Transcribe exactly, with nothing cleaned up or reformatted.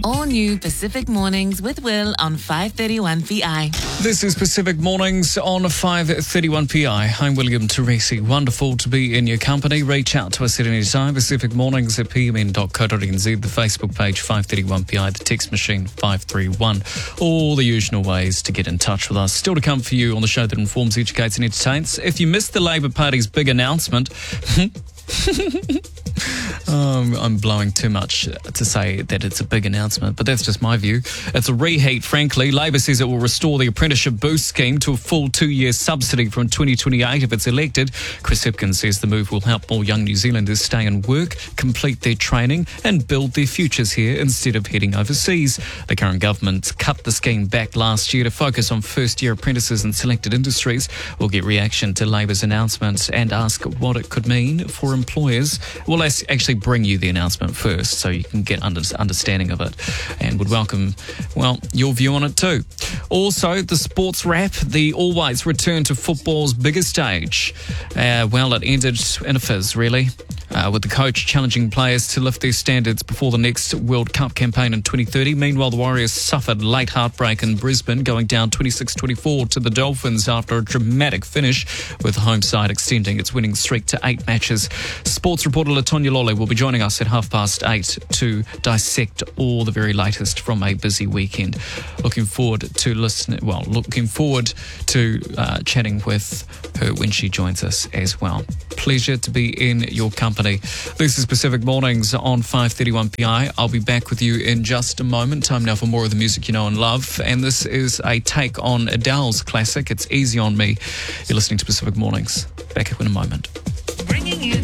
All new Pacific Mornings with Will on five thirty-one P I. This is Pacific Mornings on five thirty-one P I. I'm William Teresi. Wonderful to be in your company. Reach out to us at any time. Pacific Mornings at p m n dot co dot n z, the Facebook page five thirty-one P I, the text machine five three one. All the usual ways to get in touch with us. Still to come for you on the show that informs, educates and entertains. If you missed the Labour Party's big announcement... Um, I'm blowing too much to say that it's a big announcement, but that's just my view. It's a reheat, frankly. Labor says it will restore the apprenticeship boost scheme to a full two-year subsidy from twenty twenty-eight if it's elected. Chris Hipkins says the move will help more young New Zealanders stay in work, complete their training and build their futures here instead of heading overseas. The current government cut the scheme back last year to focus on first-year apprentices in selected industries. We'll get reaction to Labor's announcement and ask what it could mean for employers. Well, let's actually bring you the announcement first so you can get under, understanding of it, and would welcome, well, your view on it too. Also, the sports wrap, the All Whites return to football's biggest stage. Uh, well, it ended in a fizz, really, uh, with the coach challenging players to lift their standards before the next World Cup campaign in twenty thirty. Meanwhile, the Warriors suffered late heartbreak in Brisbane, going down twenty-six twenty-four to the Dolphins after a dramatic finish, with the home side extending its winning streak to eight matches. Sports reporter Latonya Lole will be joining us at half past eight to dissect all the very latest from a busy weekend. Looking forward to listening, well, looking forward to uh, chatting with her when she joins us as well. Pleasure to be in your company. This is Pacific Mornings on five thirty-one P I. I'll be back with you in just a moment. Time now for more of the music you know and love. And this is a take on Adele's classic, It's Easy on Me. You're listening to Pacific Mornings. Back in a moment.